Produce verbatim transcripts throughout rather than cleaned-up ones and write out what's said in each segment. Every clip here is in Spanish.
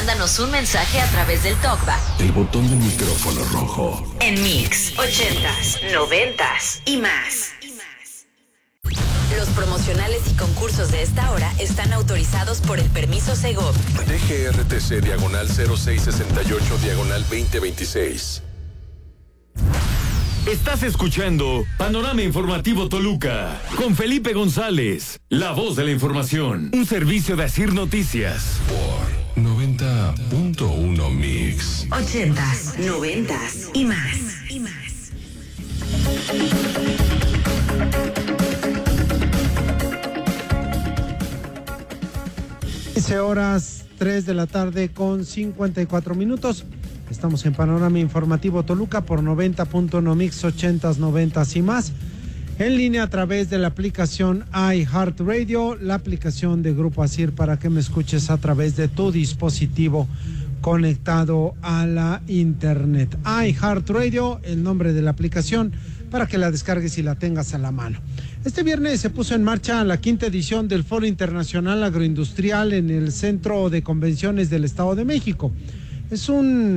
mándanos un mensaje a través del TalkBack. El botón del micrófono rojo. En Mix, ochentas, noventas y más. Los promocionales y concursos de esta hora están autorizados por el permiso Segov. D G R T C diagonal cero seis sesenta y ocho diagonal veinte veintiséis. Estás escuchando Panorama Informativo Toluca con Felipe González, la voz de la información, un servicio de Asir Noticias. Por noventa punto uno Mix. Ochentas, noventas y más. Y más. quince horas, tres de la tarde con cincuenta y cuatro minutos. Estamos en Panorama Informativo Toluca por noventa punto uno Mix, ochentas, noventas y más. En línea a través de la aplicación iHeartRadio, la aplicación de Grupo Asir para que me escuches a través de tu dispositivo conectado a la internet. iHeartRadio, el nombre de la aplicación, para que la descargues y la tengas a la mano. Este viernes se puso en marcha la quinta edición del Foro Internacional Agroindustrial en el Centro de Convenciones del Estado de México. Es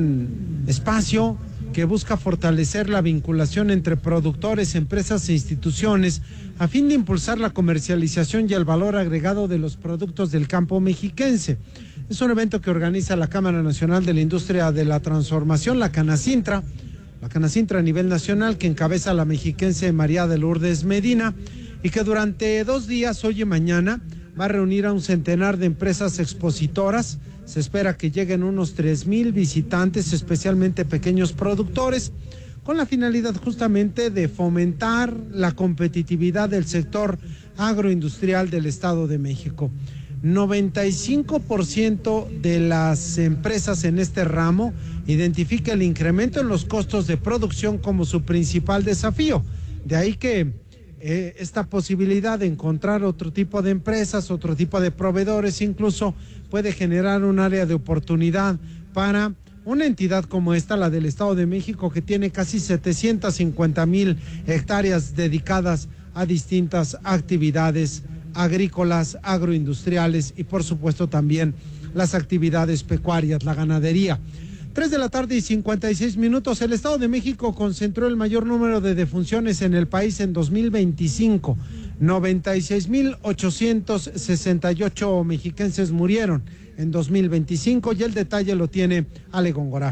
un espacio que busca fortalecer la vinculación entre productores, empresas e instituciones a fin de impulsar la comercialización y el valor agregado de los productos del campo mexiquense. Es un evento que organiza la Cámara Nacional de la Industria de la Transformación, la Canacintra, la Canacintra a nivel nacional, que encabeza la mexiquense María de Lourdes Medina, y que durante dos días, hoy y mañana, va a reunir a un centenar de empresas expositoras. Se espera que lleguen unos tres mil visitantes, especialmente pequeños productores, con la finalidad justamente de fomentar la competitividad del sector agroindustrial del Estado de México. noventa y cinco por ciento de las empresas en este ramo identifica el incremento en los costos de producción como su principal desafío. De ahí que eh, esta posibilidad de encontrar otro tipo de empresas, otro tipo de proveedores, incluso puede generar un área de oportunidad para una entidad como esta, la del Estado de México, que tiene casi setecientas cincuenta mil hectáreas dedicadas a distintas actividades agrícolas, agroindustriales y por supuesto también las actividades pecuarias, la ganadería. Tres de la tarde y cincuenta y seis minutos. El Estado de México concentró el mayor número de defunciones en el país en dos mil veinticinco. noventa y seis mil ochocientos sesenta y ocho mexiquenses murieron en dos mil veinticinco y el detalle lo tiene Ale Góngora.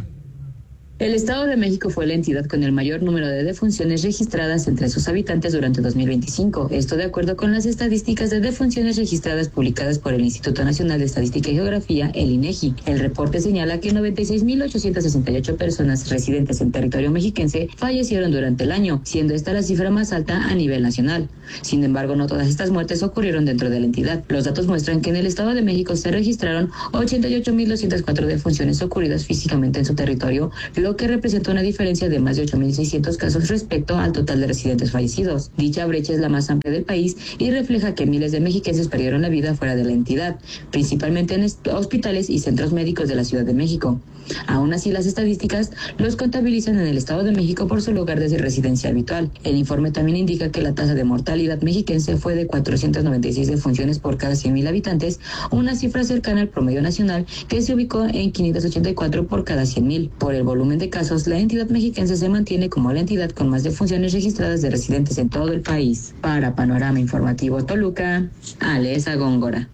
El Estado de México fue la entidad con el mayor número de defunciones registradas entre sus habitantes durante dos mil veinticinco. Esto de acuerdo con las estadísticas de defunciones registradas publicadas por el Instituto Nacional de Estadística y Geografía, el INEGI. El reporte señala que noventa y seis mil ochocientas sesenta y ocho personas residentes en territorio mexiquense fallecieron durante el año, siendo esta la cifra más alta a nivel nacional. Sin embargo, no todas estas muertes ocurrieron dentro de la entidad. Los datos muestran que en el Estado de México se registraron ochenta y ocho mil doscientas cuatro defunciones ocurridas físicamente en su territorio, lo que representa una diferencia de más de ocho mil seiscientos casos respecto al total de residentes fallecidos. Dicha brecha es la más amplia del país y refleja que miles de mexiquenses perdieron la vida fuera de la entidad, principalmente en hospitales y centros médicos de la Ciudad de México. Aún así, las estadísticas los contabilizan en el Estado de México por su lugar de residencia habitual. El informe también indica que la tasa de mortalidad mexiquense fue de cuatrocientas noventa y seis defunciones por cada cien mil habitantes, una cifra cercana al promedio nacional que se ubicó en quinientas ochenta y cuatro por cada cien mil. Por el volumen de casos, la entidad mexiquense se mantiene como la entidad con más defunciones registradas de residentes en todo el país. Para Panorama Informativo Toluca, Alesa Góngora.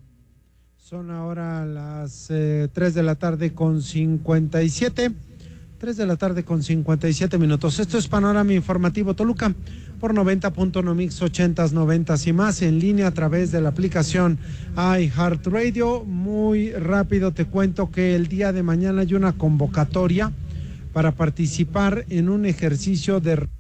Son ahora las eh, tres de la tarde con cincuenta y siete. tres de la tarde con cincuenta y siete minutos. Esto es Panorama Informativo Toluca por noventa punto uno Mix, ochentas, noventas y más, en línea a través de la aplicación iHeartRadio. Muy rápido te cuento que el día de mañana hay una convocatoria para participar en un ejercicio de